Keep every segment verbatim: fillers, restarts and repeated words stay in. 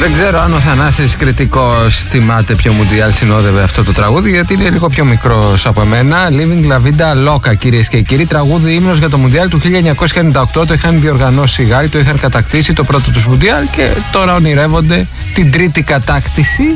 Δεν ξέρω αν ο Θανάσης Κρητικός θυμάται ποιο Μουντιάλ συνόδευε αυτό το τραγούδι, γιατί είναι λίγο πιο μικρός από εμένα. Living La Vida Loca, κυρίες και κύριοι. Τραγούδι ύμνος για το Μουντιάλ του χίλια εννιακόσια ενενήντα οκτώ. Το είχαν διοργανώσει οι Γάλλοι, το είχαν κατακτήσει το πρώτο τους Μουντιάλ και τώρα ονειρεύονται την τρίτη κατάκτηση.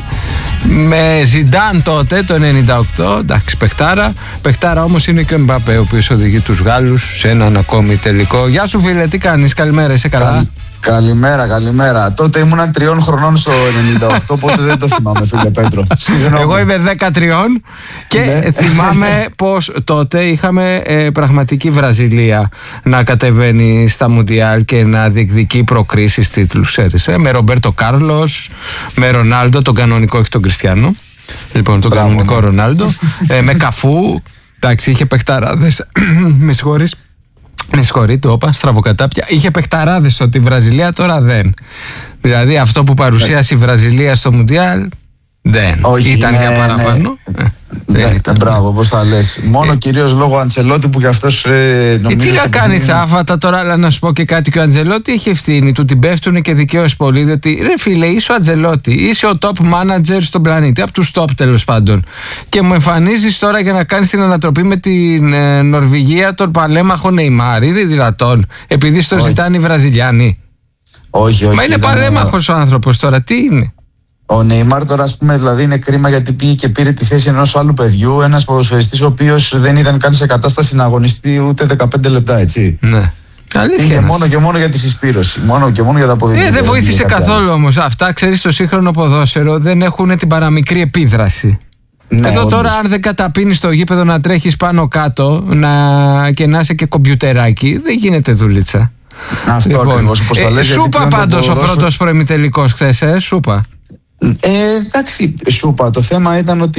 Με Ζιντάν τότε το ενενήντα οκτώ. Εντάξει, παιχτάρα. Παιχτάρα όμως είναι και ο Εμπαπέ, ο οποίος οδηγεί τους Γάλλους σε έναν ακόμη τελικό. Γεια σου, φίλε, τι κάνεις? Καλημέρα, είσαι καλά? Καλ... Καλημέρα, καλημέρα. Τότε ήμουν τριών χρονών στο ενενήντα οκτώ, οπότε δεν το θυμάμαι, φίλε Πέτρο. Εγώ είμαι δεκατρία και ναι. Θυμάμαι πως τότε είχαμε ε, πραγματική Βραζιλία να κατεβαίνει στα Μουντιάλ και να διεκδικεί προκρίσεις, τίτλους, ξέρεις, ε, με Ρομπέρτο Κάρλος, με Ρονάλντο, τον κανονικό, όχι τον Κριστιάνο. Λοιπόν, τον Μπράβο, κανονικό ναι. Ρονάλντο, ε, με Καφού. Εντάξει, είχε παιχταράδες. Με συγχωρείς. Με συγχωρείτε, όπα, στραβοκατάπια. Είχε παιχταράδες τότε η Βραζιλία, τώρα δεν. Δηλαδή αυτό που παρουσίασε η Βραζιλία στο Μουντιάλ δεν. Όχι, ήταν ναι, για παραπάνω. Ναι. Δεν ναι, ήταν. Μπράβο, πώς θα λες. Μόνο ε, κυρίως λόγω Αντσελότη που κι αυτός ε, νομίζω. Ε, τι να κάνει είναι... θαύματα τώρα, αλλά να σου πω και κάτι. Και ο Αντσελότη έχει ευθύνη, του την πέφτουν και δικαίως πολύ. Διότι ρε φίλε, είσαι ο Αντσελότη, είσαι ο top manager στον πλανήτη, από τους top τέλος πάντων. Και μου εμφανίζεις τώρα για να κάνεις την ανατροπή με την ε, Νορβηγία τον παλέμαχο Νεϊμάρ. Είναι δυνατόν, επειδή στο ζητάνε οι Βραζιλιάνοι? Όχι, όχι. Μα είναι παρέμαχος ο άνθρωπος τώρα, τι είναι? Ο Νεϊμάρ τώρα, ας πούμε, δηλαδή είναι κρίμα γιατί πήγε και πήρε τη θέση ενός άλλου παιδιού, ένας ποδοσφαιριστής ο οποίος δεν ήταν καν σε κατάσταση να αγωνιστεί ούτε δεκαπέντε λεπτά, έτσι. Ναι. Πήγε μόνο και μόνο για τη συσπήρωση, μόνο και μόνο για τα αποδητήρια. Ε, δεν βοήθησε καθόλου όμως. Αυτά, ξέρεις, στο σύγχρονο ποδόσφαιρο δεν έχουν την παραμικρή επίδραση. Ναι, εδώ όντως. Τώρα, αν δεν καταπίνεις το γήπεδο να τρέχεις πάνω κάτω να... και να είσαι και κομπιουτεράκι, δεν γίνεται δουλίτσα. Αυτό λοιπόν, ακριβώς, όπως ε, το λες. Σούπα πάντως ο πρώτος προημιτελικός χθες, ε, σούπα. Ε, εντάξει, σούπα. Το θέμα ήταν ότι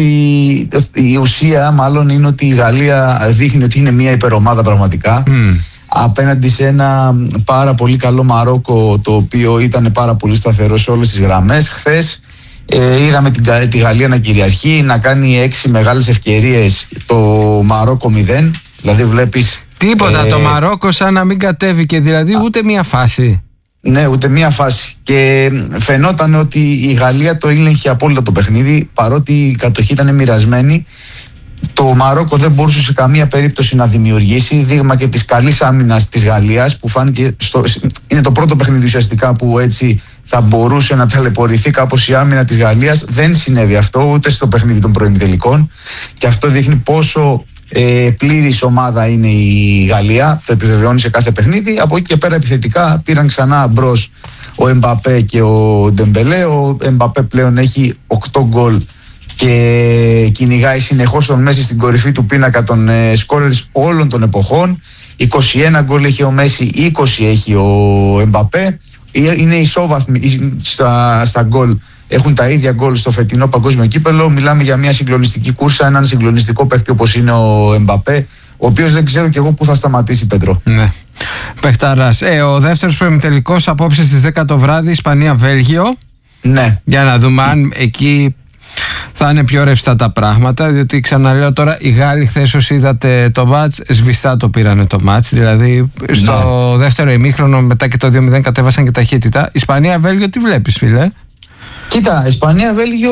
η ουσία μάλλον είναι ότι η Γαλλία δείχνει ότι είναι μια υπερομάδα πραγματικά mm. απέναντι σε ένα πάρα πολύ καλό Μαρόκο, το οποίο ήταν πάρα πολύ σταθερό σε όλες τις γραμμές. Χθες ε, είδαμε την, τη Γαλλία να κυριαρχεί, να κάνει έξι μεγάλες ευκαιρίες, το Μαρόκο μηδέν. Δηλαδή βλέπεις τίποτα, ε, το Μαρόκο σαν να μην κατέβηκε, δηλαδή ούτε μια φάση. Ναι, ούτε μία φάση. Και φαινόταν ότι η Γαλλία το ήλεγχε απόλυτα το παιχνίδι, παρότι η κατοχή ήταν μοιρασμένη. Το Μαρόκο δεν μπορούσε σε καμία περίπτωση να δημιουργήσει. Δείγμα και της καλής άμυνας της Γαλλίας, που φάνηκε στο, είναι το πρώτο παιχνίδι ουσιαστικά που έτσι θα μπορούσε να ταλαιπωρηθεί κάπως η άμυνα της Γαλλίας. Δεν συνέβη αυτό ούτε στο παιχνίδι των προημιτελικών. Και αυτό δείχνει πόσο Ε, πλήρης ομάδα είναι η Γαλλία, το επιβεβαιώνει σε κάθε παιχνίδι. Από εκεί και πέρα επιθετικά πήραν ξανά μπρος ο Εμπαπέ και ο Ντεμπελέ. Ο Εμπαπέ πλέον έχει οκτώ γκολ και κυνηγάει συνεχώς τον Μέση στην κορυφή του πίνακα των ε, σκόρερς όλων των εποχών. είκοσι ένα γκολ έχει ο Μέση, είκοσι έχει ο Εμπαπέ. Είναι ισόβαθμοι στα, στα γκολ. Έχουν τα ίδια γκολ στο φετινό παγκόσμιο κύπελο. Μιλάμε για μια συγκλονιστική κούρσα, έναν συγκλονιστικό παίκτη όπως είναι ο Εμπαπέ, ο οποίος δεν ξέρω κι εγώ πού θα σταματήσει, Πέτρο. Ναι. Παιχταράς. Ε, ο δεύτερος προημιτελικός απόψε στις δέκα το βράδυ, Ισπανία-Βέλγιο. Ναι. Για να δούμε αν εκεί θα είναι πιο ρευστά τα πράγματα, διότι ξαναλέω τώρα, οι Γάλλοι χθες όσοι είδατε το μάτς, σβηστά το πήρανε το μάτς. Δηλαδή στο ναι. δεύτερο ημίχρονο μετά και το δύο μηδέν κατέβασαν και ταχύτητα. Ισπανία-Βέλγιο, τι βλέπεις, φίλε? Κοίτα, Ισπανία-Βέλγιο,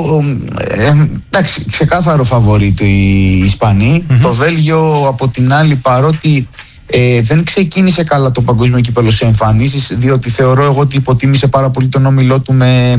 ε, εντάξει, ξεκάθαρο φαβορίτ οι Ισπανοί. Mm-hmm. Το Βέλγιο από την άλλη, παρότι ε, δεν ξεκίνησε καλά το παγκόσμιο κύπελο σε εμφανίσεις, διότι θεωρώ εγώ ότι υποτίμησε πάρα πολύ τον όμιλό του με,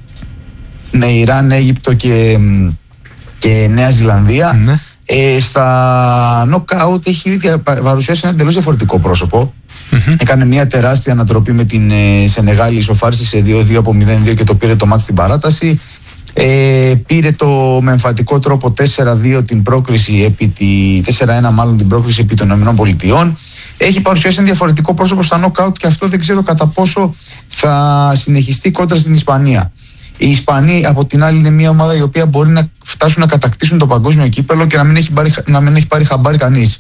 με Ιράν, Αίγυπτο και, και Νέα Ζηλανδία. Mm-hmm. Ε, στα νοκάουτ έχει παρουσιάσει ένα εντελώς διαφορετικό πρόσωπο. Mm-hmm. Έκανε μια τεράστια ανατροπή με την ε, Σενεγάλη, ισοφάρισε σε δύο δύο από μηδέν δύο και το πήρε το μάτς στην παράταση. Ε, πήρε το με εμφατικό τρόπο τέσσερα δύο την πρόκριση επί τη, τέσσερα ένα μάλλον την πρόκριση επί των ΗΠΑ. Έχει παρουσιάσει ένα διαφορετικό πρόσωπο στα νοκάουτ και αυτό δεν ξέρω κατά πόσο θα συνεχιστεί κόντρα στην Ισπανία. Οι Ισπανοί από την άλλη είναι μια ομάδα η οποία μπορεί να φτάσουν να κατακτήσουν το παγκόσμιο κύπελο και να μην έχει πάρει, να μην έχει πάρει χαμπάρι κανείς.